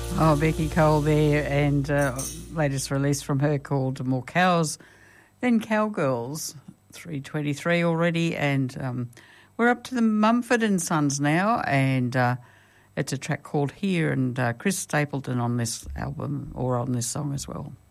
Oh, Becky Cole there, and latest release from her called More Cows Than Cowgirls, 3:23 already, and we're up to the Mumford and Sons now, and it's a track called Here, and Chris Stapleton on this album, or on this song as well.